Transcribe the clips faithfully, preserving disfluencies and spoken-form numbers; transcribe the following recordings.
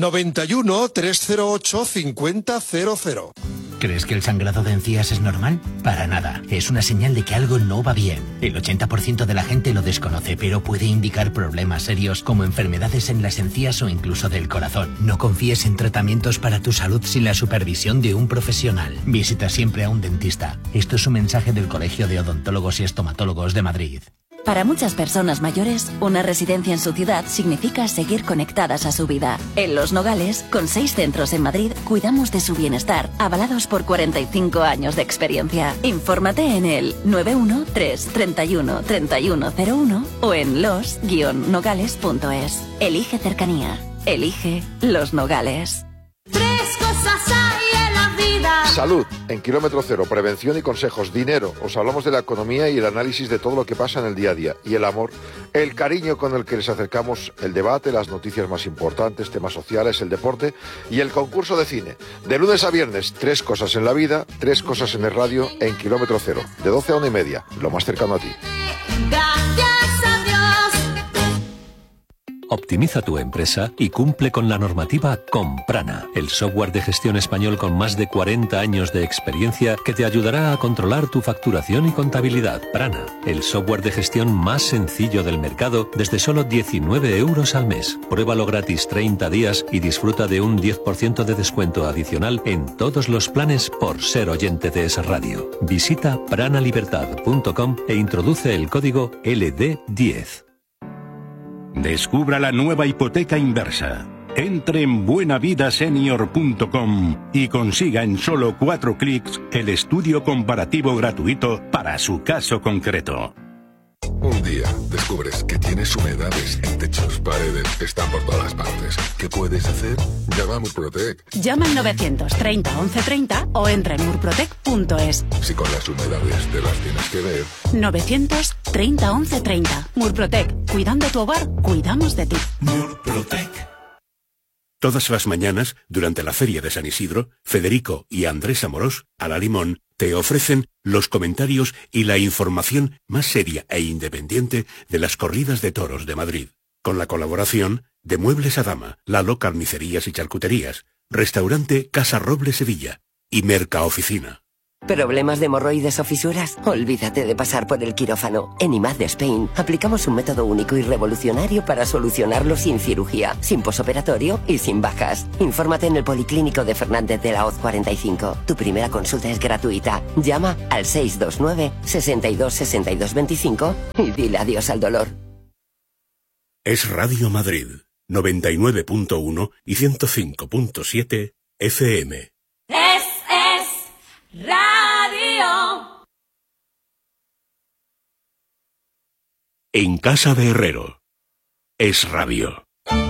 noventa y uno, trescientos ocho, cincuenta cero cero. ¿Crees que el sangrado de encías es normal? Para nada. Es una señal de que algo no va bien. El ochenta por ciento de la gente lo desconoce, pero puede indicar problemas serios como enfermedades en las encías o incluso del corazón. No confíes en tratamientos para tu salud sin la supervisión de un profesional. Visita siempre a un dentista. Esto es un mensaje del Colegio de Odontólogos y Estomatólogos de Madrid. Para muchas personas mayores, una residencia en su ciudad significa seguir conectadas a su vida. En Los Nogales, con seis centros en Madrid, cuidamos de su bienestar, avalados por cuarenta y cinco años de experiencia. Infórmate en el nueve uno tres, treinta y uno, treinta y uno cero uno o en los guion nogales punto es. Elige cercanía. Elige Los Nogales. Tres cosas hay en la vida. Salud, en Kilómetro Cero, prevención y consejos. Dinero, os hablamos de la economía y el análisis de todo lo que pasa en el día a día. Y el amor, el cariño con el que les acercamos el debate, las noticias más importantes, temas sociales, el deporte y el concurso de cine. De lunes a viernes, tres cosas en la vida, tres cosas en el radio, en Kilómetro Cero. De doce a una y media, lo más cercano a ti. Gracias a Dios. Optimiza tu empresa y cumple con la normativa con Prana, el software de gestión español con más de cuarenta años de experiencia que te ayudará a controlar tu facturación y contabilidad. Prana, el software de gestión más sencillo del mercado desde solo diecinueve euros al mes. Pruébalo gratis treinta días y disfruta de un diez por ciento de descuento adicional en todos los planes por ser oyente de esa radio. Visita pranalibertad punto com e introduce el código L D diez. Descubra la nueva hipoteca inversa. Entre en buenavidasenior punto com y consiga en solo cuatro clics el estudio comparativo gratuito para su caso concreto. Un día descubres que tienes humedades en techos, paredes, están por todas partes. ¿Qué puedes hacer? Llama a Murprotec. Llama al novecientos treinta, once treinta o entra en murprotec punto es. Si con las humedades te las tienes que ver. novecientos treinta, once treinta. Murprotec. Cuidando tu hogar, cuidamos de ti. Murprotec. Todas las mañanas, durante la Feria de San Isidro, Federico y Andrés Amorós, a la Limón, te ofrecen los comentarios y la información más seria e independiente de las corridas de toros de Madrid. Con la colaboración de Muebles a Dama, Lalo Carnicerías y Charcuterías, Restaurante Casa Roble Sevilla y Mercaoficina. ¿Problemas de hemorroides o fisuras? Olvídate de pasar por el quirófano. En I M A D de Spain aplicamos un método único y revolucionario para solucionarlo sin cirugía, sin posoperatorio y sin bajas. Infórmate en el Policlínico de Fernández de la Hoz cuarenta y cinco. Tu primera consulta es gratuita. Llama al seis dos nueve, sesenta y dos, sesenta y dos veinticinco y dile adiós al dolor. Es Radio Madrid, noventa y nueve punto uno y ciento cinco punto siete F M. Es, es radio. En casa de Herrero. Es radio.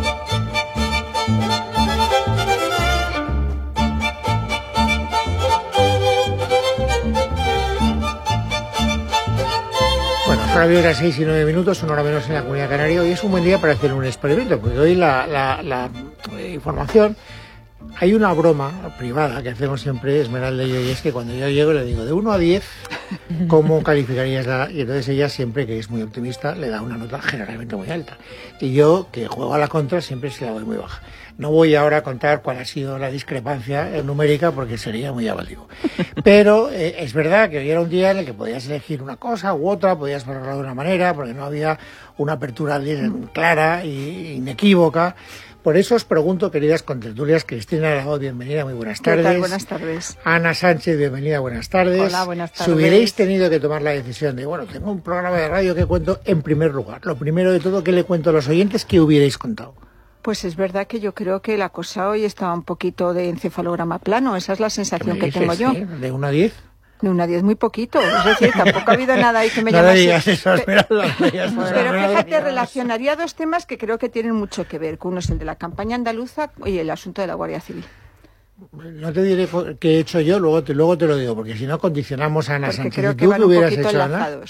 Bueno, radio era seis y nueve minutos, una hora menos en la Comunidad Canaria. Hoy es un buen día para hacer un experimento, porque hoy la, la, la información... Hay una broma privada que hacemos siempre, Esmeralda y yo, y es que cuando yo llego le digo, de uno a diez, ¿cómo calificarías la...? Y entonces ella siempre, que es muy optimista, le da una nota generalmente muy alta. Y yo, que juego a la contra, siempre se la doy muy baja. No voy ahora a contar cuál ha sido la discrepancia numérica porque sería muy llamativo. Pero eh, es verdad que hoy era un día en el que podías elegir una cosa u otra, podías valorarlo de una manera, porque no había una apertura clara e inequívoca. Por eso os pregunto, queridas contertulias, Cristina Aragó, bienvenida, muy buenas tardes. ¿Qué tal? Buenas tardes. Ana Sánchez, bienvenida, buenas tardes. Hola, buenas tardes. Si hubierais tenido que tomar la decisión de, bueno, tengo un programa de radio que cuento en primer lugar, lo primero de todo, ¿qué le cuento a los oyentes? ¿Qué hubierais contado? Pues es verdad que yo creo que la cosa hoy está un poquito de encefalograma plano, esa es la sensación que tengo yo. ¿Sí? ¿De uno a diez? De una a diez muy poquito, es decir, tampoco ha habido nada ahí que me no llamase. Digas eso, Esmeralda, no digas eso. Pero fíjate, relacionaría dos temas que creo que tienen mucho que ver, que uno es el de la campaña andaluza y el asunto de la Guardia Civil. No te diré qué he hecho yo, luego te, luego te lo digo, porque si no condicionamos a Ana porque Sánchez. creo ¿Y que tú van qué un hubieras poquito hecho, enlazados. Ana?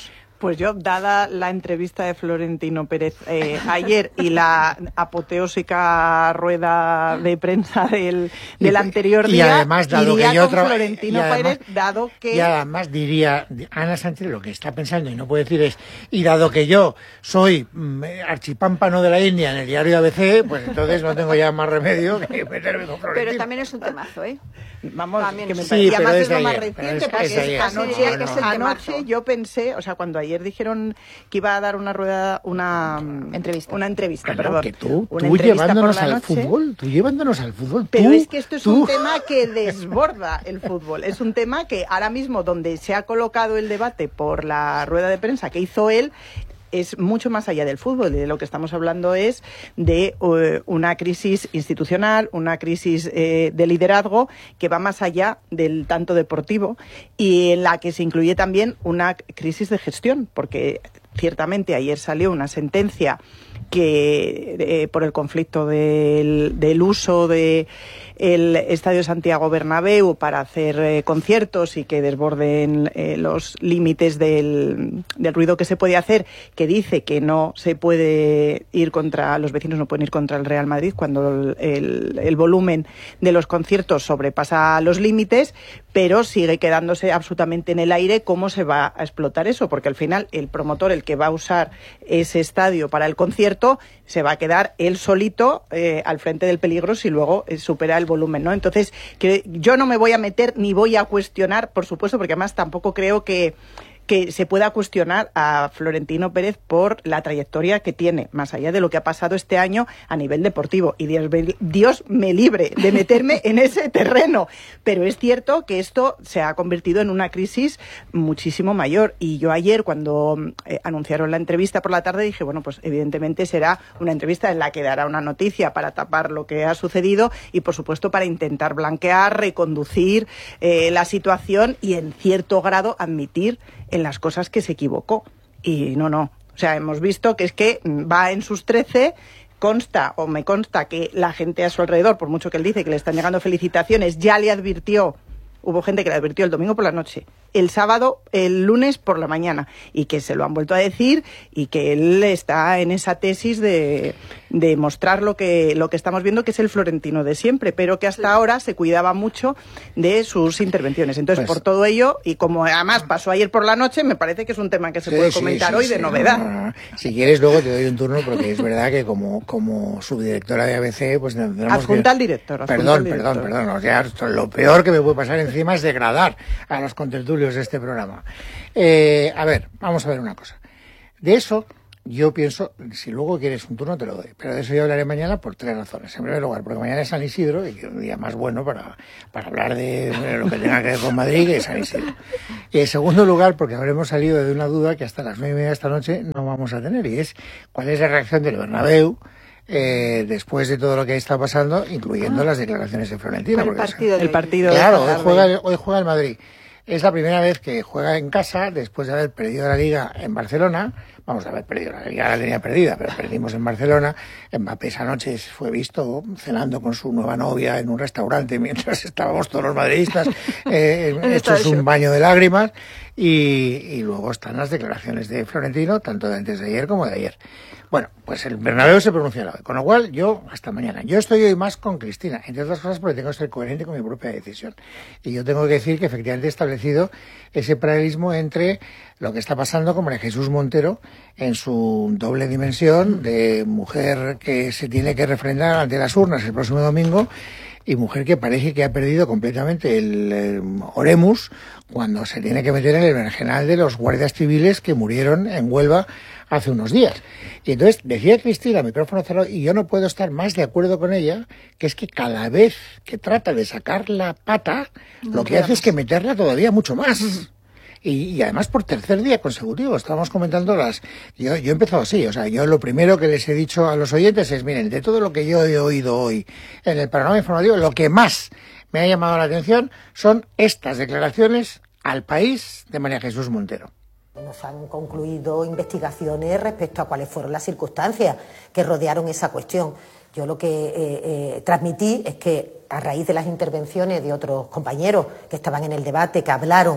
Pues yo, dada la entrevista de Florentino Pérez eh, ayer y la apoteósica rueda de prensa del, del anterior y día, además, dado iría que yo con tra- Florentino y además- Pérez, dado que... Y además diría, Ana Sánchez lo que está pensando y no puede decir es, y dado que yo soy mm, archipámpano de la India en el diario A B C, pues entonces no tengo ya más remedio que meterme con Florentino. Pero también es un temazo, ¿eh? Vamos, También que me sí, parece- y pero además es es de lo más ayer, reciente, pero es- porque es de ayer. anoche, No, no, no. anoche yo pensé, o sea, cuando ayer dijeron que iba a dar una rueda, una entrevista, una entrevista, Bueno, perdón, que tú, una tú entrevista llevándonos por la al noche. fútbol, tú llevándonos al fútbol. Pero tú, es que esto es tú. un tema que desborda el fútbol. Es un tema que ahora mismo, donde se ha colocado el debate por la rueda de prensa que hizo él, es mucho más allá del fútbol. De lo que estamos hablando es de uh, una crisis institucional, una crisis eh, de liderazgo que va más allá del tanto deportivo y en la que se incluye también una crisis de gestión, porque ciertamente ayer salió una sentencia que eh, por el conflicto del, del uso de el Estadio Santiago Bernabéu para hacer eh, conciertos y que desborden eh, los límites del, del ruido que se puede hacer, que dice que no se puede ir contra, los vecinos no pueden ir contra el Real Madrid cuando el, el, el volumen de los conciertos sobrepasa los límites, pero sigue quedándose absolutamente en el aire cómo se va a explotar eso, porque al final el promotor, el que va a usar ese estadio para el concierto, se va a quedar él solito eh, al frente del peligro si luego eh, supera el volumen, ¿no? Entonces, que yo no me voy a meter ni voy a cuestionar, por supuesto, porque además tampoco creo que que se pueda cuestionar a Florentino Pérez por la trayectoria que tiene, más allá de lo que ha pasado este año a nivel deportivo. Y Dios, Dios me libre de meterme en ese terreno. Pero es cierto que esto se ha convertido en una crisis muchísimo mayor. Y yo ayer, cuando eh, anunciaron la entrevista por la tarde, dije, bueno, pues evidentemente será una entrevista en la que dará una noticia para tapar lo que ha sucedido y, por supuesto, para intentar blanquear, reconducir eh, la situación y, en cierto grado, admitir en las cosas que se equivocó. Y no, no. O sea, hemos visto que es que va en sus trece, consta o me consta que la gente a su alrededor, por mucho que él dice que le están llegando felicitaciones, ya le advirtió, hubo gente que le advirtió el domingo por la noche, el sábado, el lunes por la mañana, y que se lo han vuelto a decir y que él está en esa tesis de, de mostrar lo que, lo que estamos viendo, que es el Florentino de siempre, pero que hasta ahora se cuidaba mucho de sus intervenciones. Entonces, pues, por todo ello, y como además pasó ayer por la noche, me parece que es un tema que se sí, puede sí, comentar sí, hoy sí, de no, novedad. no, no, no. Si quieres, luego te doy un turno, porque es verdad que como, como subdirectora de A B C, pues tendremos Adjunta que... al director. Adjunta Perdón, al director. perdón, perdón. O sea, esto, lo peor que me puede pasar encima es degradar a los contertulios de este programa. Eh, a ver, vamos a ver una cosa. De eso, yo pienso, si luego quieres un turno te lo doy, pero de eso yo hablaré mañana por tres razones. En primer lugar, porque mañana es San Isidro, y que es un día más bueno para, para hablar de, de lo que tenga que ver con Madrid, que es San Isidro. Y en segundo lugar, porque habremos salido de una duda que hasta las nueve y media de esta noche no vamos a tener, y es cuál es la reacción del Bernabéu Eh, después de todo lo que está pasando, incluyendo ah. las declaraciones de Florentino. El partido, el partido. Claro, hoy juega, el, hoy juega el Madrid. Es la primera vez que juega en casa después de haber perdido la Liga en Barcelona. Vamos a haber perdido la Liga, la tenía perdida, pero perdimos en Barcelona. Mbappé esa noche fue visto cenando con su nueva novia en un restaurante mientras estábamos todos los madridistas eh, esto es un baño de lágrimas. Y, y luego están las declaraciones de Florentino, tanto de antes de ayer como de ayer. Bueno, pues el Bernabéu se pronunciará hoy, con lo cual yo hasta mañana. Yo estoy hoy más con Cristina, entre otras cosas porque tengo que ser coherente con mi propia decisión. Y yo tengo que decir que efectivamente he establecido ese paralelismo entre lo que está pasando con María Jesús Montero en su doble dimensión de mujer que se tiene que refrendar ante las urnas el próximo domingo y mujer que parece que ha perdido completamente el, el oremus cuando se tiene que meter en el berenjenal de los guardias civiles que murieron en Huelva hace unos días. Y entonces decía Cristina, micrófono cerrado, y yo no puedo estar más de acuerdo con ella, que es que cada vez que trata de sacar la pata, no lo que hace más. Es que meterla todavía mucho más. Y, y además por tercer día consecutivo, estábamos comentando las... Yo, yo he empezado así, o sea, yo lo primero que les he dicho a los oyentes es, miren, de todo lo que yo he oído hoy en el panorama informativo, lo que más me ha llamado la atención son estas declaraciones al país de María Jesús Montero. Nos han concluido investigaciones respecto a cuáles fueron las circunstancias que rodearon esa cuestión. Yo lo que eh, eh, transmití es que a raíz de las intervenciones de otros compañeros que estaban en el debate, que hablaron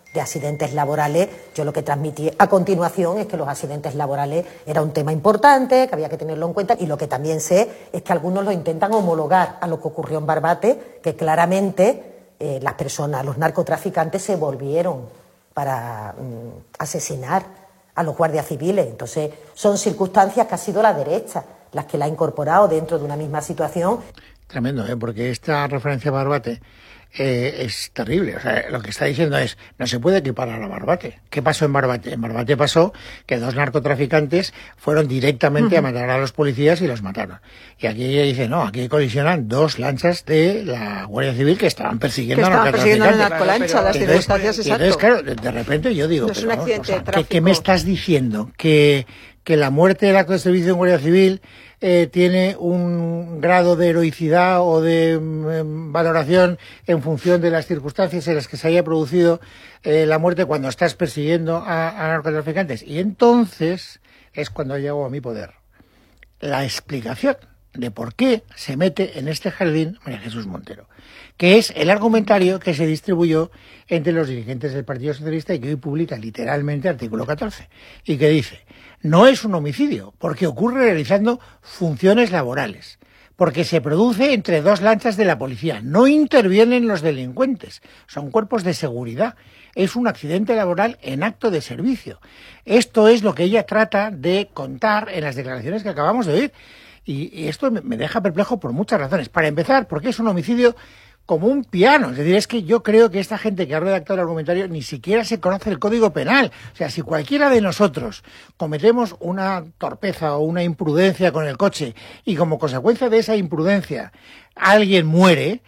de accidentes laborales, yo lo que transmití a continuación es que los accidentes laborales era un tema importante, que había que tenerlo en cuenta, y lo que también sé es que algunos lo intentan homologar a lo que ocurrió en Barbate, que claramente eh, las personas, los narcotraficantes se volvieron para mm, asesinar a los guardias civiles. Entonces, son circunstancias que ha sido la derecha las que la ha incorporado dentro de una misma situación. Tremendo, ¿eh? Porque esta referencia a Barbate eh, es terrible. O sea, lo que está diciendo es, no se puede equiparar a Barbate. ¿Qué pasó en Barbate? En Barbate pasó que dos narcotraficantes fueron directamente uh-huh. a matar a los policías y los mataron. Y aquí ella dice, no, aquí colisionan dos lanchas de la Guardia Civil que estaban persiguiendo que a narcotraficantes. Persiguiendo a narcolancha, las circunstancias, exacto. Entonces, claro, de repente yo digo, no es pero, un accidente o sea, de tráfico. ¿qué, ¿qué me estás diciendo? Que, que la muerte del acto de servicio en Guardia Civil Eh, tiene un grado de heroicidad o de eh, valoración en función de las circunstancias en las que se haya producido eh, la muerte cuando estás persiguiendo a, a narcotraficantes. Y entonces es cuando llego a mi poder la explicación de por qué se mete en este jardín María Jesús Montero, que es el argumentario que se distribuyó entre los dirigentes del Partido Socialista y que hoy publica literalmente artículo catorce, y que dice: no es un homicidio, porque ocurre realizando funciones laborales, porque se produce entre dos lanchas de la policía, no intervienen los delincuentes, son cuerpos de seguridad, es un accidente laboral en acto de servicio. Esto es lo que ella trata de contar en las declaraciones que acabamos de oír, y, y esto me deja perplejo por muchas razones. Para empezar, porque es un homicidio como un piano. Es decir, es que yo creo que esta gente que ha redactado el argumentario ni siquiera se conoce el Código Penal. O sea, si cualquiera de nosotros cometemos una torpeza o una imprudencia con el coche y como consecuencia de esa imprudencia alguien muere,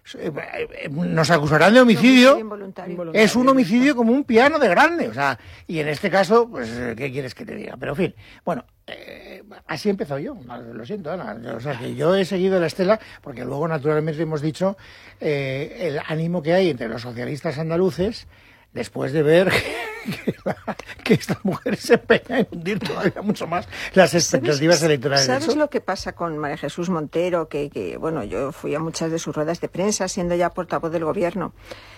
nos acusarán de homicidio. Involuntario. Es un homicidio como un piano de grande. O sea, y en este caso, pues, ¿qué quieres que te diga? Pero, en fin, bueno, eh, así he empezado yo. Lo siento, Ana. O sea, que yo he seguido la estela, porque luego, naturalmente, hemos dicho eh, el ánimo que hay entre los socialistas andaluces después de ver que, la, que estas mujeres se empeñan en hundir todavía mucho más las expectativas ¿Sabes, electorales. ¿Sabes lo que pasa con María Jesús Montero? Que, que, bueno, yo fui a muchas de sus ruedas de prensa, siendo ya portavoz del gobierno,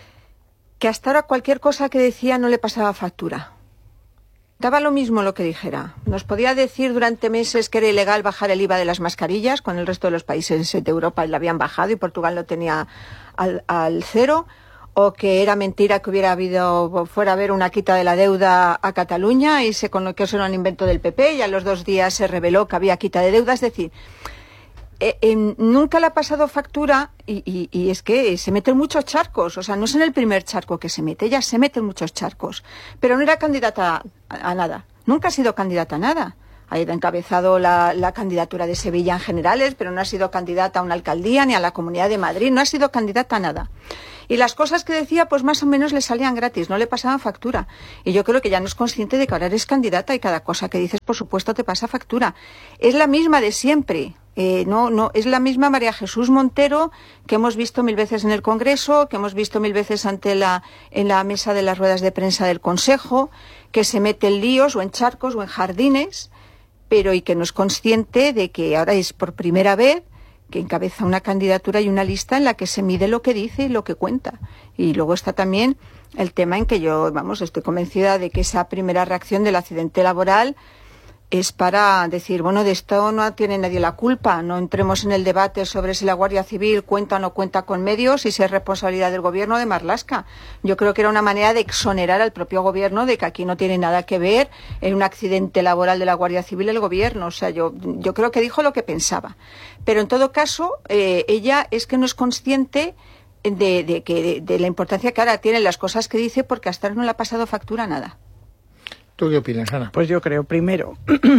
que hasta ahora cualquier cosa que decía no le pasaba factura. Daba lo mismo lo que dijera. Nos podía decir durante meses que era ilegal bajar el I V A de las mascarillas, cuando el resto de los países de Europa lo habían bajado y Portugal lo tenía al, al cero, o que era mentira que hubiera habido, fuera a haber una quita de la deuda a Cataluña y se con lo que eso era un invento del P P, y a los dos días se reveló que había quita de deuda. Es decir, eh, eh, nunca le ha pasado factura y, y, y es que se mete en muchos charcos. O sea, no es en el primer charco que se mete, ella se mete en muchos charcos, pero no era candidata a, a nada, nunca ha sido candidata a nada. Ha encabezado la, la candidatura de Sevilla en generales, pero no ha sido candidata a una alcaldía ni a la Comunidad de Madrid, no ha sido candidata a nada. Y las cosas que decía, pues más o menos le salían gratis, no le pasaban factura. Y yo creo que ya no es consciente de que ahora eres candidata y cada cosa que dices, por supuesto, te pasa factura. Es la misma de siempre. Eh, no, no, es la misma María Jesús Montero que hemos visto mil veces en el Congreso, que hemos visto mil veces ante la, en la mesa de las ruedas de prensa del Consejo, que se mete en líos o en charcos o en jardines, pero y que no es consciente de que ahora es por primera vez que encabeza una candidatura y una lista en la que se mide lo que dice y lo que cuenta. Y luego está también el tema en que yo, vamos, estoy convencida de que esa primera reacción del accidente laboral es para decir, bueno, de esto no tiene nadie la culpa, no entremos en el debate sobre si la Guardia Civil cuenta o no cuenta con medios y si es responsabilidad del gobierno de Marlaska. Yo creo que era una manera de exonerar al propio gobierno de que aquí no tiene nada que ver en un accidente laboral de la Guardia Civil el gobierno. O sea, yo, yo creo que dijo lo que pensaba. Pero en todo caso, eh, ella es que no es consciente de, de, que, de, de la importancia que ahora tienen las cosas que dice, porque hasta ahora no le ha pasado factura nada. ¿Tú qué opinas, Ana? Pues yo creo, primero,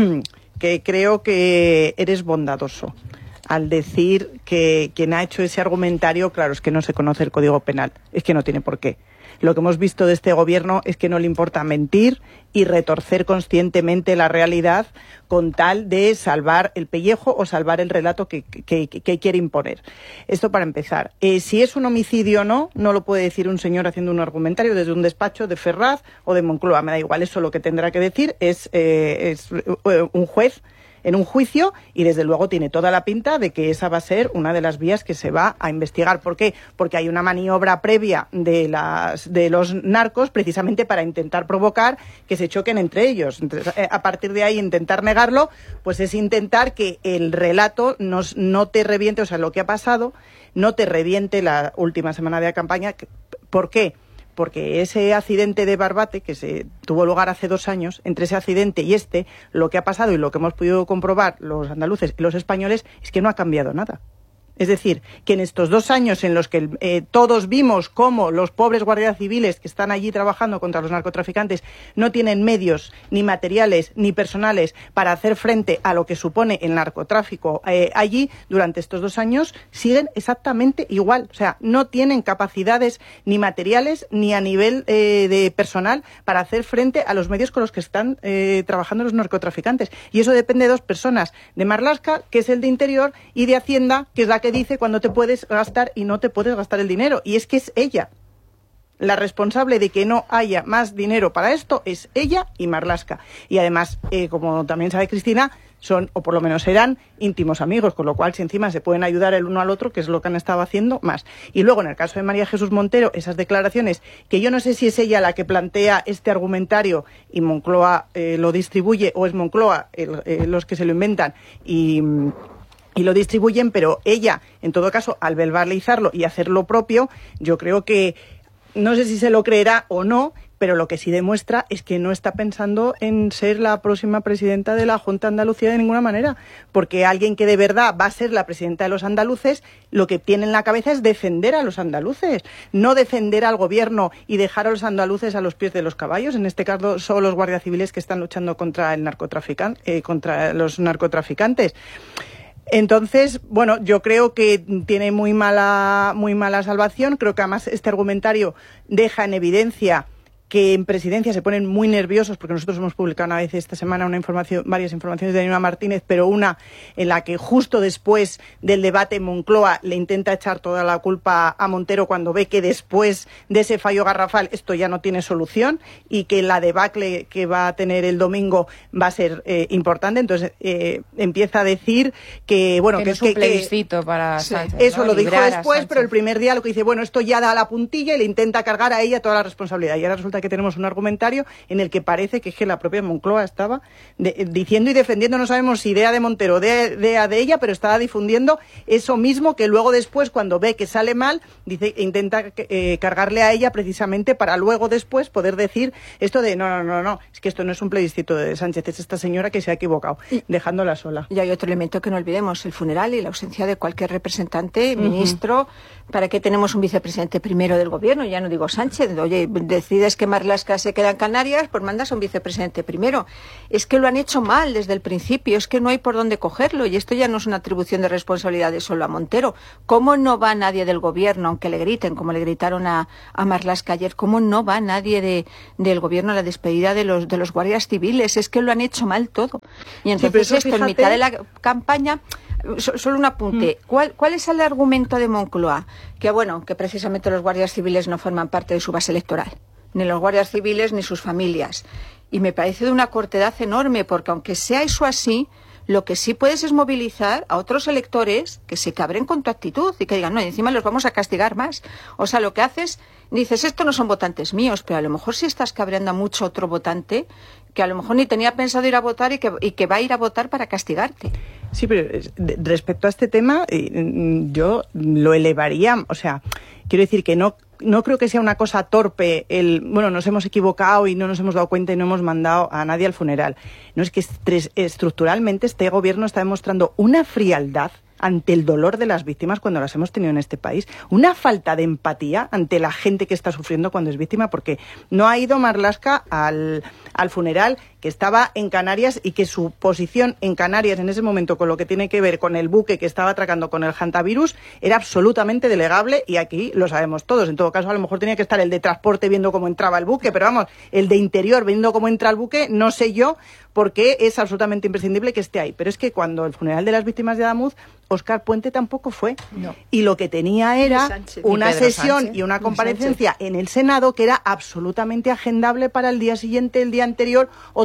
que creo que eres bondadoso al decir que quien ha hecho ese argumentario, claro, es que no se conoce el Código Penal, es que no tiene por qué. Lo que hemos visto de este gobierno es que no le importa mentir y retorcer conscientemente la realidad con tal de salvar el pellejo o salvar el relato que, que, que quiere imponer. Esto para empezar. Eh, si es un homicidio o no, no lo puede decir un señor haciendo un argumentario desde un despacho de Ferraz o de Moncloa. Me da igual, eso lo que tendrá que decir es, eh, es eh, un juez en un juicio y desde luego tiene toda la pinta de que esa va a ser una de las vías que se va a investigar. ¿Por qué? Porque hay una maniobra previa de, las, de los narcos precisamente para intentar provocar que se choquen entre ellos. Entonces, a partir de ahí intentar negarlo, pues es intentar que el relato nos, no te reviente, o sea, lo que ha pasado no te reviente la última semana de la campaña. ¿Por qué? Porque ese accidente de Barbate, que se tuvo lugar hace dos años, entre ese accidente y este, lo que ha pasado y lo que hemos podido comprobar los andaluces y los españoles es que no ha cambiado nada. Es decir, que en estos dos años en los que eh, todos vimos cómo los pobres guardias civiles que están allí trabajando contra los narcotraficantes no tienen medios, ni materiales, ni personales para hacer frente a lo que supone el narcotráfico eh, allí, durante estos dos años siguen exactamente igual. O sea, no tienen capacidades ni materiales ni a nivel eh, de personal para hacer frente a los medios con los que están eh, trabajando los narcotraficantes. Y eso depende de dos personas, de Marlaska, que es el de Interior, y de Hacienda, que es la que dice cuándo te puedes gastar y no te puedes gastar el dinero. Y es que es ella la responsable de que no haya más dinero para esto, es ella y Marlaska. Y además, eh, como también sabe Cristina, son, o por lo menos serán, íntimos amigos, con lo cual si encima se pueden ayudar el uno al otro, que es lo que han estado haciendo, más. Y luego, en el caso de María Jesús Montero, esas declaraciones, que yo no sé si es ella la que plantea este argumentario y Moncloa eh, lo distribuye, o es Moncloa el, eh, los que se lo inventan y... y lo distribuyen, pero ella, en todo caso, al verbalizarlo y hacer lo propio, yo creo que, no sé si se lo creerá o no, pero lo que sí demuestra es que no está pensando en ser la próxima presidenta de la Junta de Andalucía de ninguna manera, porque alguien que de verdad va a ser la presidenta de los andaluces, lo que tiene en la cabeza es defender a los andaluces, no defender al gobierno y dejar a los andaluces a los pies de los caballos. En este caso son los guardias civiles que están luchando contra el narcotraficante, eh, contra los narcotraficantes. Entonces, bueno, yo creo que tiene muy mala, muy mala salvación. Creo que además este argumentario deja en evidencia que en Presidencia se ponen muy nerviosos, porque nosotros hemos publicado una vez esta semana una información, varias informaciones de Daniela Martínez, pero una en la que justo después del debate en Moncloa le intenta echar toda la culpa a Montero cuando ve que después de ese fallo garrafal esto ya no tiene solución y que la debacle que va a tener el domingo va a ser eh, importante. Entonces eh, empieza a decir que, bueno, que, que no es un que, plebiscito que, para sí, Sánchez, eso ¿no? lo dijo Librar después, pero el primer día lo que dice, bueno, esto ya da la puntilla y le intenta cargar a ella toda la responsabilidad. Y ahora resulta que tenemos un argumentario en el que parece que es que la propia Moncloa estaba de, diciendo y defendiendo, no sabemos si idea de Montero o de, de, de ella, pero estaba difundiendo eso mismo que luego después, cuando ve que sale mal, dice, intenta eh, cargarle a ella precisamente para luego después poder decir esto de no, no, no, no, es que esto no es un plebiscito de Sánchez, es esta señora que se ha equivocado, y, dejándola sola. Y hay otro elemento que no olvidemos, el funeral y la ausencia de cualquier representante, uh-huh. ministro. ¿Para qué tenemos un vicepresidente primero del gobierno? Ya no digo Sánchez. Oye, decides que Marlaska se queda en Canarias, pues mandas a un vicepresidente primero. Es que lo han hecho mal desde el principio, es que no hay por dónde cogerlo, y esto ya no es una atribución de responsabilidades solo a Montero. ¿Cómo no va nadie del gobierno, aunque le griten, como le gritaron a, a Marlaska ayer, cómo no va nadie de, del gobierno a la despedida de los, de los guardias civiles? Es que lo han hecho mal todo. Y entonces sí, esto, fíjate, en mitad de la campaña... Solo un apunte. ¿Cuál, ¿Cuál es el argumento de Moncloa? Que bueno, que precisamente los guardias civiles no forman parte de su base electoral, ni los guardias civiles ni sus familias. Y me parece de una cortedad enorme, porque aunque sea eso así, lo que sí puedes es movilizar a otros electores que se cabren con tu actitud y que digan, no, y encima los vamos a castigar más. O sea, lo que haces, dices, estos no son votantes míos, pero a lo mejor sí estás cabreando a mucho otro votante que a lo mejor ni tenía pensado ir a votar y que, y que va a ir a votar para castigarte. Sí, pero respecto a este tema, yo lo elevaría, o sea, quiero decir que no no creo que sea una cosa torpe el, bueno, nos hemos equivocado y no nos hemos dado cuenta y no hemos mandado a nadie al funeral. No, es que estructuralmente este gobierno está demostrando una frialdad ante el dolor de las víctimas cuando las hemos tenido en este país, una falta de empatía ante la gente que está sufriendo cuando es víctima, porque no ha ido Marlaska al, al funeral, que estaba en Canarias y que su posición en Canarias en ese momento, con lo que tiene que ver con el buque que estaba atracando con el hantavirus, era absolutamente delegable, y aquí lo sabemos todos. En todo caso, a lo mejor tenía que estar el de transporte viendo cómo entraba el buque, pero vamos, el de interior viendo cómo entra el buque, no sé yo, porque es absolutamente imprescindible que esté ahí. Pero es que cuando el funeral de las víctimas de Adamuz, Óscar Puente tampoco fue. No. Y lo que tenía era Sánchez, una sesión Sánchez, y una comparecencia en el Senado que era absolutamente agendable para el día siguiente, el día anterior o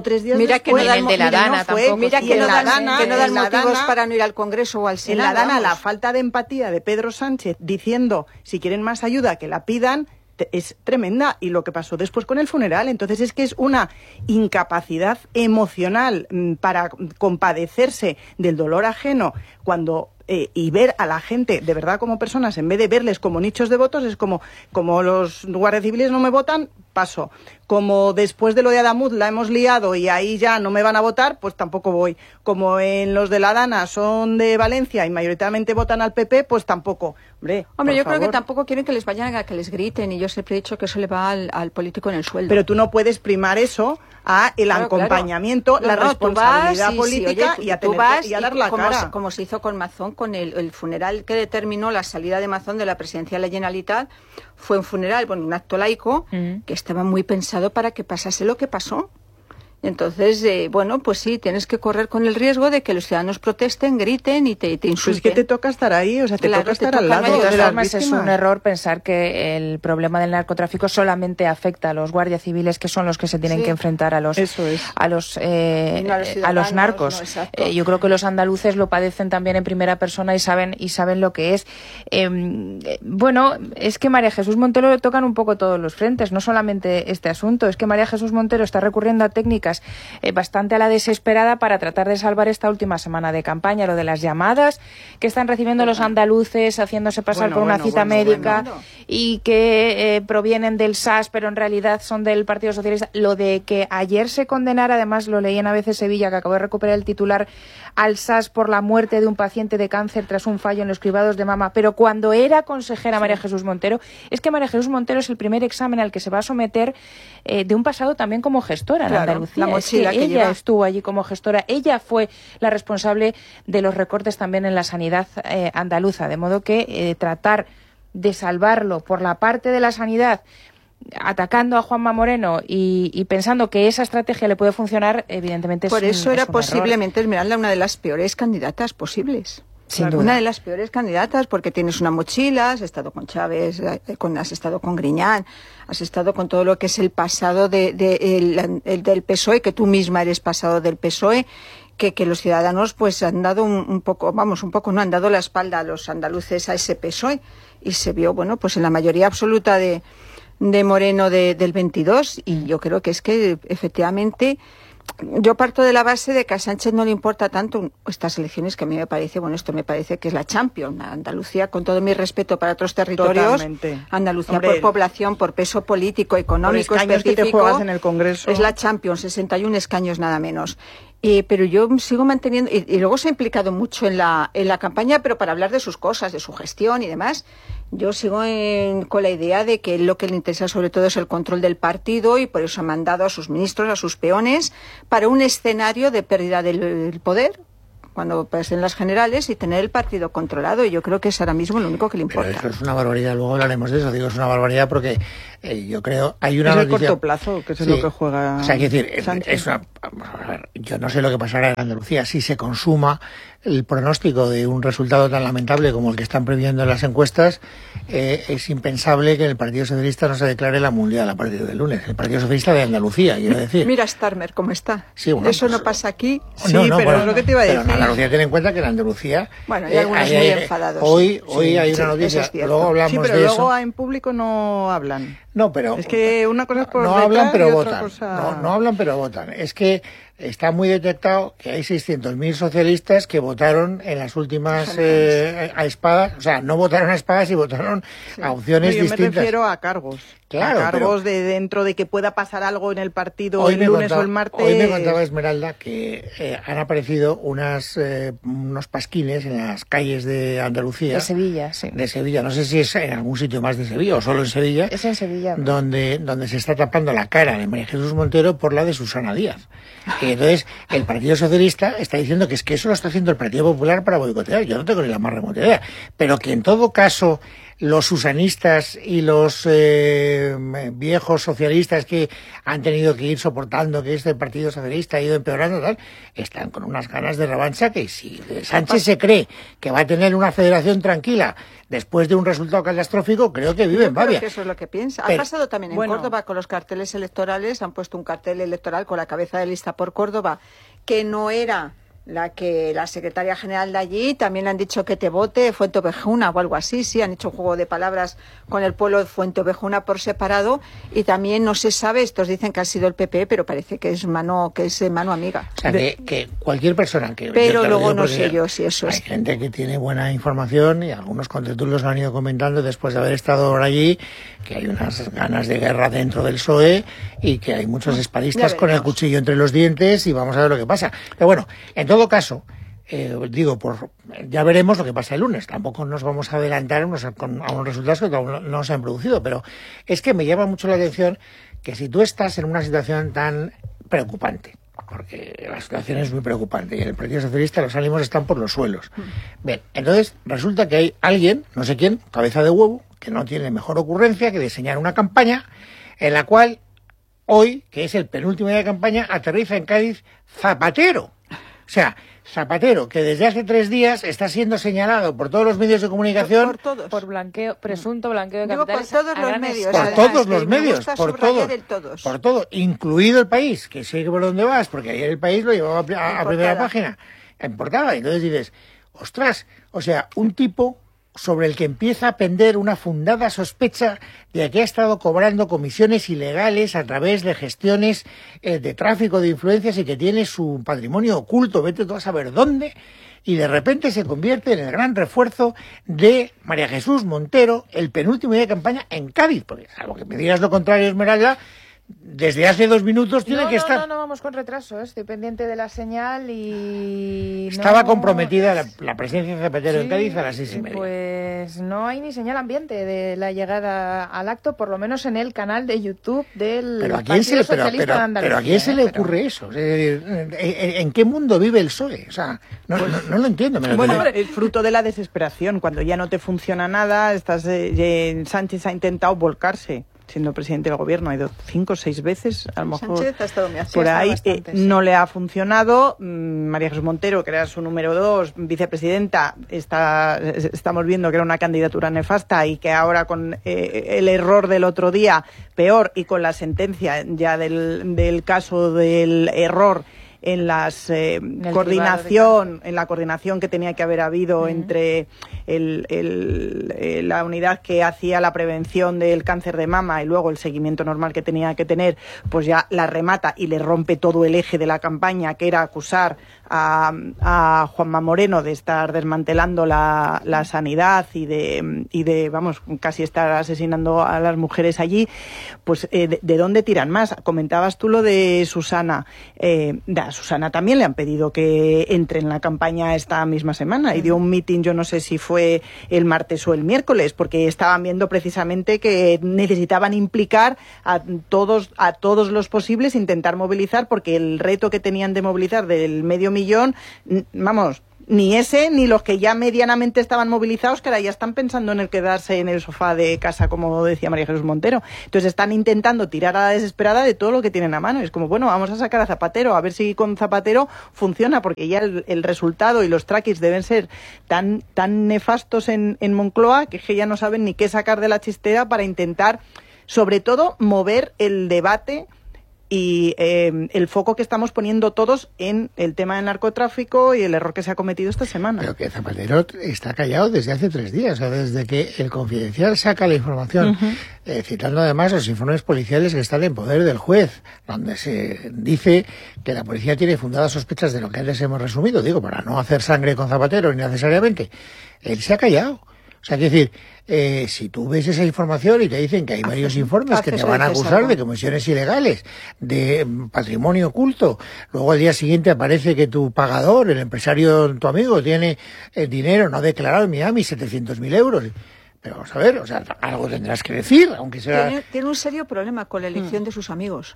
tres días mira después. que no dan, de la mira, Dana no fue, tampoco. mira que no dan, Dana, que no dan motivos Dana, para no ir al Congreso o al Senado. En la Dana, vamos. la falta de empatía de Pedro Sánchez diciendo si quieren más ayuda que la pidan es tremenda, y lo que pasó después con el funeral. Entonces es que es una incapacidad emocional mmm, para compadecerse del dolor ajeno cuando eh, y ver a la gente de verdad como personas en vez de verles como nichos de votos. Es como, como los guardias civiles no me votan, paso. Como después de lo de Adamuz la hemos liado y ahí ya no me van a votar, pues tampoco voy. Como en los de la Dana son de Valencia y mayoritariamente votan al P P, pues tampoco. Hombre, Hombre, por yo favor. creo que tampoco quieren que les vayan a que les griten, y yo siempre he dicho que eso le va al, al político en el sueldo. Pero tú no puedes primar eso a el Claro, acompañamiento, claro. la No, no, tú responsabilidad vas y, política sí, oye, tú- y a tú tener vas que, y a dar y la como cara. Se, como se hizo con Mazón, con el, el funeral que determinó la salida de Mazón de la presidencia de la Generalitat, fue un funeral, bueno, un acto laico, mm. que estaba muy pensado para que pasase lo que pasó. Entonces, eh, bueno, pues sí, tienes que correr con el riesgo de que los ciudadanos protesten, griten y te, te insulten. Pues es que te toca estar ahí, o sea, te Claro, toca te estar toca al lado De todas de las formas, es víctimas. un error pensar que el problema del narcotráfico solamente afecta a los guardias civiles, que son los que se tienen Sí. que enfrentar a los Eso es. a los eh, Y no a los a los ciudadanos, narcos. no, exacto. Eh, yo creo que los andaluces lo padecen también en primera persona y saben y saben lo que es. Eh, bueno, es que María Jesús Montero le tocan un poco todos los frentes, no solamente este asunto. Es que María Jesús Montero está recurriendo a técnicas eh, bastante a la desesperada para tratar de salvar esta última semana de campaña, lo de las llamadas que están recibiendo los andaluces haciéndose pasar Bueno, por una bueno, cita bueno, médica bueno. y que eh, provienen del S A S, pero en realidad son del Partido Socialista. Lo de que ayer se condenara, además lo leí en A B C Sevilla, que acabo de recuperar el titular, al S A S por la muerte de un paciente de cáncer tras un fallo en los cribados de mama, pero cuando era consejera María Jesús Montero. Es que María Jesús Montero es el primer examen al que se va a someter eh, de un pasado también como gestora en Claro, Andalucía. la mochila es que, que ella lleva. estuvo allí como gestora, ella fue la responsable de los recortes también en la sanidad eh, andaluza, de modo que eh, tratar de salvarlo por la parte de la sanidad, atacando a Juanma Moreno y, y pensando que esa estrategia le puede funcionar, evidentemente es Por un- eso es era un posiblemente Esmeralda una de las peores candidatas posibles. Sin Claro, duda. Una de las peores candidatas, porque tienes una mochila, has estado con Chávez, eh, con, has estado con Griñán, has estado con todo lo que es el pasado de, de- el- el del P S O E, que tú misma eres pasado del P S O E, que, que los ciudadanos pues han dado un, un poco, vamos, un poco, no han dado la espalda a los andaluces a ese P S O E, y se vio, bueno, pues en la mayoría absoluta de, de Moreno de, del veintidós, y yo creo que es que efectivamente yo parto de la base de que a Sánchez no le importa tanto estas elecciones, que a mí me parece, bueno, esto me parece que es la Champions. Andalucía, con todo mi respeto para otros territorios, Totalmente. Andalucía Hombre, por población, por peso político, económico, por escaños que te específico, juegas en el Congreso. es la Champions, sesenta y un escaños nada menos. Eh, pero yo sigo manteniendo, y, y luego se ha implicado mucho en la, en la campaña, pero para hablar de sus cosas, de su gestión y demás. Yo sigo en- con la idea de que lo que le interesa sobre todo es el control del partido, y por eso ha mandado a sus ministros, a sus peones, para un escenario de pérdida del, del poder, cuando pasen las generales, y tener el partido controlado. Y yo creo que es ahora mismo lo único que le Pero importa. eso es una barbaridad, luego hablaremos de eso. Digo, es una barbaridad porque eh, yo creo, hay una es el noticia... corto plazo, que es Sí. lo que juega O sea, quiero decir, es, Sánchez. es una... a ver, yo no sé lo que pasará en Andalucía si se consuma el pronóstico de un resultado tan lamentable como el que están previendo en las encuestas. Eh, es impensable que el Partido Socialista no se declare la mundial a partir del lunes. El Partido Socialista de Andalucía, quiero decir. Mira Starmer cómo está. Sí, bueno, Eso pues- no pasa aquí. No, no, bueno, es lo que te iba a pero decir. en Andalucía, ten en cuenta que en Andalucía... Bueno, hay algunos muy enfadados. Hoy, Sí, hoy hay sí, una noticia, eso es cierto. luego hablamos Sí, pero de luego eso. en público no hablan. No, pero... Es que una cosa es por no detrás hablan pero y otra votan. cosa- No, no hablan pero votan. Es que está muy detectado que hay seiscientos mil socialistas que votaron en las últimas eh, a espadas, o sea, no votaron a espadas y votaron a opciones No, yo distintas. me refiero a cargos. Claro, a cargos de dentro de que pueda pasar algo en el partido Hoy el me, lunes contaba, o el martes. hoy me contaba Esmeralda que eh, han aparecido unas eh, unos pasquines en las calles de Andalucía. De Sevilla, sí. De Sevilla, no sé si es en algún sitio más de Sevilla o solo en Sevilla. Es en Sevilla. Donde, donde se está tapando la cara de María Jesús Montero por la de Susana Díaz. Y entonces el Partido Socialista está diciendo que es que eso lo está haciendo el Partido Popular para boicotear. Yo no tengo ni la más remota idea. Pero que en todo caso los susanistas y los eh, viejos socialistas que han tenido que ir soportando que este Partido Socialista ha ido empeorando, tal, están con unas ganas de revancha que si Sánchez se cree que va a tener una federación tranquila después de un resultado catastrófico, creo que vive en Babia. Creo que eso es lo que piensa. Pero, ha pasado también en bueno, Córdoba con los carteles electorales, han puesto un cartel electoral con la cabeza de lista por Córdoba, que no era la que la secretaria general de allí, también le han dicho que te vote Fuenteovejuna o algo así, sí, han hecho un juego de palabras con el pueblo de Fuenteovejuna por separado, y también no se sabe, estos dicen que ha sido el P P, pero parece que es mano, que es mano amiga. O sea, que, que cualquier persona que... Pero luego no sé yo si eso hay es... Hay gente que tiene buena información y algunos contertulios lo han ido comentando después de haber estado por allí, que hay unas ganas de guerra dentro del P S O E y que hay muchos espadistas con el cuchillo entre los dientes y vamos a ver lo que pasa. Pero bueno, en todo caso, eh, digo, por, ya veremos lo que pasa el lunes. Tampoco nos vamos a adelantar a unos, con, a unos resultados que no, no se han producido, pero es que me llama mucho la atención que si tú estás en una situación tan preocupante, porque la situación es muy preocupante y en el Partido Socialista los ánimos están por los suelos. Bien, entonces resulta que hay alguien, no sé quién, cabeza de huevo, que no tiene mejor ocurrencia que diseñar una campaña en la cual hoy, que es el penúltimo día de campaña, aterriza en Cádiz Zapatero. O sea, Zapatero, que desde hace tres días está siendo señalado por todos los medios de comunicación... Por todos. Por blanqueo, presunto blanqueo de Digo, capitales. por todos a los gran medios. Por además, todos los que me medios, gusta por subrayar todo, el todos. por todo, incluido El País, que sé por dónde vas, porque ayer El País lo llevaba a, a, a primera página, en portada, y entonces dices, ostras, o sea, un tipo sobre el que empieza a pender una fundada sospecha de que ha estado cobrando comisiones ilegales a través de gestiones eh, de tráfico de influencias y que tiene su patrimonio oculto, vete tú a saber dónde, y de repente se convierte en el gran refuerzo de María Jesús Montero, el penúltimo día de campaña en Cádiz, porque salvo que me digas lo contrario, Esmeralda, desde hace dos minutos tiene no, que no, estar... No, no, vamos con retraso, ¿eh? Estoy pendiente de la señal y... Estaba no... comprometida la, la presencia de Zapatero sí, en Cádiz a las seis y media. Pues no hay ni señal ambiente de la llegada al acto, por lo menos en el canal de YouTube del pero a quién Partido se le, pero, Socialista pero, de Andalucía. pero a quién se le pero... ocurre eso. Es decir, ¿en, en qué mundo vive el P S O E? O sea, no, no, no lo entiendo. Me lo bueno, entiendo. es fruto de la desesperación. Cuando ya no te funciona nada, estás, eh, Sánchez ha intentado volcarse. Siendo presidente del gobierno, ha ido cinco o seis veces, a lo mejor Sánchez ha estado muy por ahí, bastante, eh, sí. no le ha funcionado. María Jesús Montero, que era su número dos, vicepresidenta, está, estamos viendo que era una candidatura nefasta y que ahora con eh, el error del otro día, peor, y con la sentencia ya del, del caso del error en las eh, coordinación en la coordinación que tenía que haber habido uh-huh. entre el, el, el, la unidad que hacía la prevención del cáncer de mama y luego el seguimiento normal que tenía que tener, pues ya la remata y le rompe todo el eje de la campaña, que era acusar a, a Juanma Moreno de estar desmantelando la, la sanidad y de, y de, vamos, casi estar asesinando a las mujeres allí. Pues eh, de, ¿de dónde tiran más? Comentabas tú lo de Susana. Eh, a Susana también le han pedido que entre en la campaña esta misma semana y dio un meeting, yo no sé si fue el martes o el miércoles, porque estaban viendo precisamente que necesitaban implicar a todos, a todos los posibles, intentar movilizar, porque el reto que tenían de movilizar del medio millón, vamos, ni ese ni los que ya medianamente estaban movilizados, que ahora ya están pensando en el quedarse en el sofá de casa, como decía María Jesús Montero. Entonces están intentando tirar a la desesperada de todo lo que tienen a mano. Es como, bueno, vamos a sacar a Zapatero, a ver si con Zapatero funciona, porque ya el, el resultado y los traquis deben ser tan, tan nefastos en, en Moncloa que, que ya no saben ni qué sacar de la chistera para intentar, sobre todo, mover el debate y eh, el foco que estamos poniendo todos en el tema del narcotráfico y el error que se ha cometido esta semana. Pero que Zapatero está callado desde hace tres días, o sea, desde que el Confidencial saca la información, uh-huh. eh, citando además los informes policiales que están en poder del juez, donde se dice que la policía tiene fundadas sospechas de lo que antes hemos resumido, digo, para no hacer sangre con Zapatero innecesariamente. Él se ha callado. O sea, quiero decir, eh, si tú ves esa información y te dicen que hay varios informes que te van a acusar de comisiones ilegales, de patrimonio oculto, luego al día siguiente aparece que tu pagador, el empresario, tu amigo, tiene el dinero no declarado en Miami, setecientos mil euros. Pero vamos a ver, o sea, algo tendrás que decir, aunque sea... Tiene, tiene un serio problema con la elección mm. de sus amigos.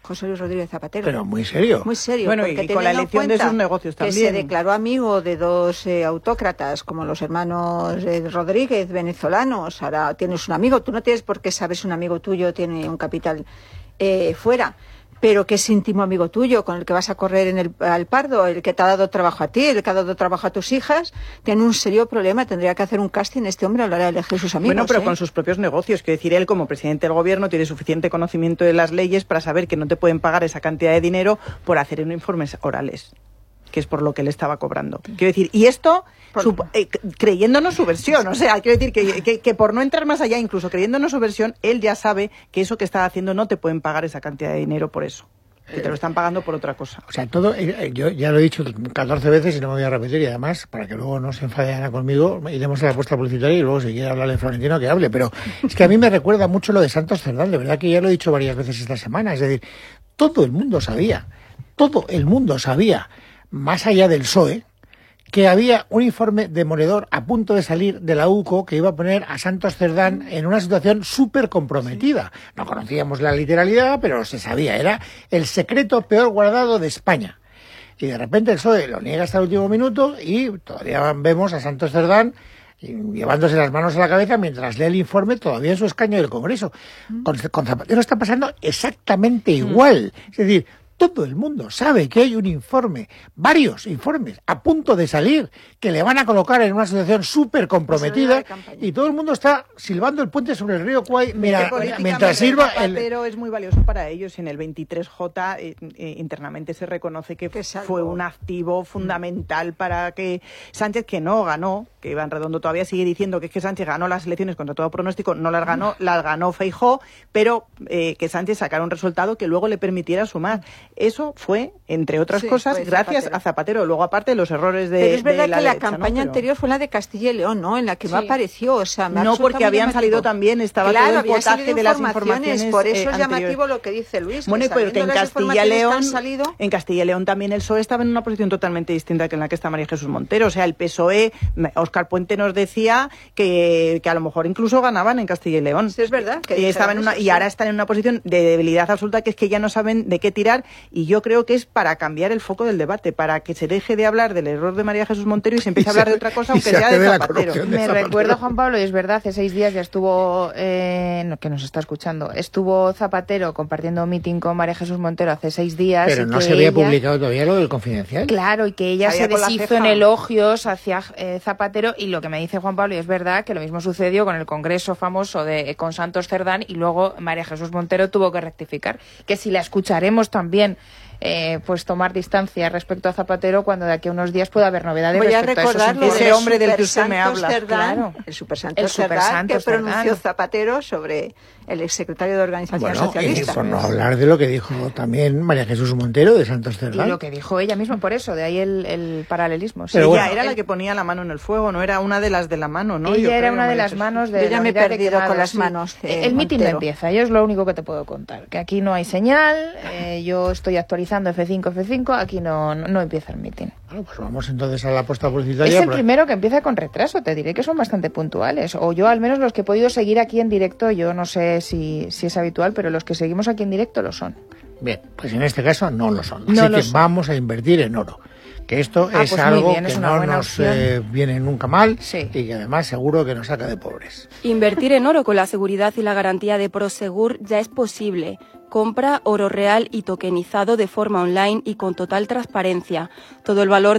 José Luis Rodríguez Zapatero. Pero muy serio. Muy serio. Bueno, y con la elección de sus negocios también. Que se declaró amigo de dos eh, autócratas, como los hermanos eh, Rodríguez, venezolanos. Ahora tienes un amigo, tú no tienes por qué saber si un amigo tuyo tiene un capital eh, fuera, pero que es íntimo amigo tuyo, con el que vas a correr en el al Pardo, el que te ha dado trabajo a ti, el que ha dado trabajo a tus hijas, tiene un serio problema, tendría que hacer un casting este hombre a la hora de elegir sus amigos. Bueno, pero ¿eh? con sus propios negocios, quiero decir, él como presidente del gobierno tiene suficiente conocimiento de las leyes para saber que no te pueden pagar esa cantidad de dinero por hacer informes orales, que es por lo que él estaba cobrando. Quiero decir, y esto su, eh, creyéndonos su versión, o sea, quiero decir que, que, que por no entrar más allá, incluso creyéndonos su versión, él ya sabe que eso que está haciendo no te pueden pagar esa cantidad de dinero por eso, que te lo están pagando por otra cosa. O sea, todo, yo ya lo he dicho catorce veces y no me voy a repetir, y además, para que luego no se enfade Ana conmigo, iremos a la apuesta publicitaria y luego si quiere hablarle Florentino que hable, pero es que a mí me recuerda mucho lo de Santos Cerdán, de verdad que ya lo he dicho varias veces esta semana, es decir, todo el mundo sabía, todo el mundo sabía, más allá del P S O E, que había un informe demoledor a punto de salir de la U C O que iba a poner a Santos Cerdán en una situación súper comprometida. No conocíamos la literalidad, pero se sabía, era el secreto peor guardado de España. Y de repente el P S O E lo niega hasta el último minuto y todavía vemos a Santos Cerdán llevándose las manos a la cabeza mientras lee el informe todavía en su escaño del Congreso. Con, con Zapatero está pasando exactamente igual. Es decir, todo el mundo sabe que hay un informe, varios informes, a punto de salir, que le van a colocar en una situación súper comprometida, y todo el mundo está silbando el puente sobre el río Kwai mira, mientras sirva el... Pero es muy valioso para ellos. En el veintitrés J eh, eh, internamente se reconoce que fue un activo fundamental para que Sánchez, que no ganó, que Iván Redondo todavía sigue diciendo que es que Sánchez ganó las elecciones contra todo pronóstico, no las ganó, las ganó Feijóo, pero eh, que Sánchez sacara un resultado que luego le permitiera sumar. Eso fue, entre otras sí, cosas, gracias Zapatero. a Zapatero. Luego, aparte, los errores de Pero es verdad de la que la derecha, campaña ¿no? Pero... anterior fue la de Castilla y León, ¿no? En la que sí. no apareció, o sea... No, porque habían salido llamativo. también, estaba claro, todo el potaje de las informaciones por eso eh, es anteriores. llamativo lo que dice Luis. Bueno, que pero que en Castilla y León, salido... en Castilla y León también el P S O E estaba en una posición totalmente distinta que en la que está María Jesús Montero. O sea, el P S O E, Óscar Puente nos decía que, que a lo mejor incluso ganaban en Castilla y León. Sí, es verdad. Que y, estaban en una, eso, y sí. ahora están en una posición de debilidad absoluta, que es que ya no saben de qué tirar, y yo creo que es para cambiar el foco del debate, para que se deje de hablar del error de María Jesús Montero y se empiece a hablar de otra cosa, aunque sea de Zapatero. De Me recuerda, Juan Pablo, y es verdad, hace seis días ya estuvo, eh, no, que nos está escuchando, estuvo Zapatero compartiendo un meeting con María Jesús Montero hace seis días. Pero y no que se había ella, publicado todavía lo del Confidencial. Claro, y que ella Sabía se deshizo en elogios hacia eh, Zapatero, y lo que me dice Juan Pablo, y es verdad, que lo mismo sucedió con el congreso famoso de con Santos Cerdán, y luego María Jesús Montero tuvo que rectificar, que si la escucharemos también Eh, pues tomar distancia respecto a Zapatero cuando de aquí a unos días pueda haber novedades. Voy a respecto recordar a ese hombre del que usted me habla. Cerdán, claro. El Super Santos el Super Cerdán, Santos que pronunció Cerdán. Zapatero sobre el exsecretario de Organización bueno, Socialista. Y por no hablar de lo que dijo también María Jesús Montero de Santos Cerdán. Y lo que dijo ella misma, por eso, de ahí el, el paralelismo. Sí, Pero ella bueno, era el... la que ponía la mano en el fuego, no era una de las de la mano, ¿no? Ella Yo era creo, una de María las Jesús. manos de Yo ya me he perdido quemados, con las sí. manos. De el mitin no Montero. empieza, yo es lo único que te puedo contar. Que aquí no hay señal, eh, yo estoy actualizando F cinco, F cinco, aquí no, no, no empieza el mitin. Bueno, pues vamos entonces a la apuesta publicitaria. Es el pero... primero que empieza con retraso, te diré que son bastante puntuales. O yo, al menos los que he podido seguir aquí en directo, yo no sé si, si es habitual, pero los que seguimos aquí en directo lo son. Bien, pues en este caso no lo son. Así no que son. vamos a invertir en oro. Que esto ah, es pues algo bien, que es una no buena nos eh, viene nunca mal sí. y que además seguro que nos saca de pobres. Invertir en oro con la seguridad y la garantía de Prosegur ya es posible. Compra oro real y tokenizado de forma online y con total transparencia. Todo el valor